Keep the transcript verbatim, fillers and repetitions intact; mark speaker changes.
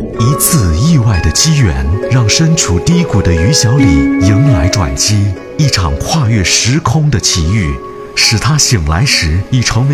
Speaker 1: 一次意外的机缘，让身处低谷的于小李迎来转机。一场跨越时空的奇遇，使他醒来时已成为